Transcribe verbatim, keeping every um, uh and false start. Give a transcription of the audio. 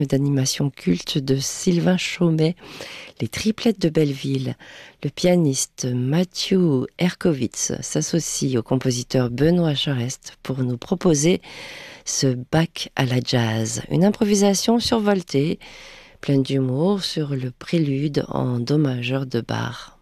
d'animation culte de Sylvain Chaumet, les triplettes de Belleville. Le pianiste Mathieu Herkovitz s'associe au compositeur Benoît Charest pour nous proposer ce Bach à la jazz, une improvisation survoltée, pleine d'humour sur le prélude en do majeur de Bach.